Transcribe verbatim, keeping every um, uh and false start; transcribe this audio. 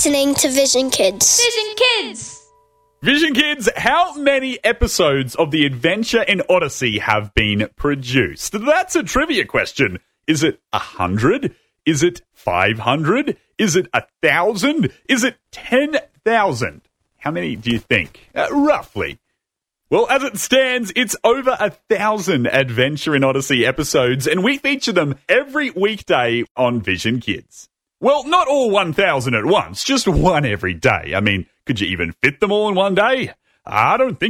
listening to Vision Kids. Vision Kids! Vision Kids, how many episodes of The Adventure in Odyssey have been produced? That's a trivia question. Is it one hundred? Is it five hundred? Is it one thousand? Is it ten thousand? How many do you think? Uh, roughly. Well, as it stands, it's over a thousand Adventure in Odyssey episodes, and we feature them every weekday on Vision Kids. Well, not all one thousand at once, just one every day. I mean, could you even fit them all in one day? I don't think